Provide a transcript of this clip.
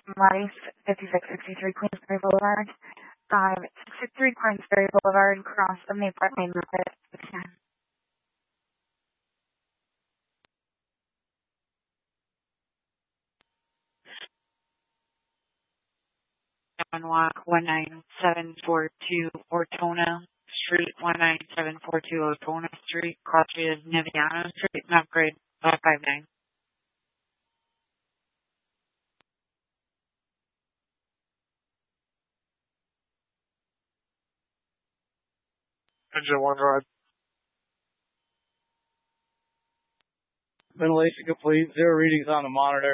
Life, 5663 Queensbury Boulevard. 663 Queensbury Boulevard, across the Mayport Main Market. 19742 Ortona Street, 19742 Ortona Street, cross street is Niviano Street, and upgrade 559. Engine 1 rod. Ventilation complete. 0 readings on the monitor.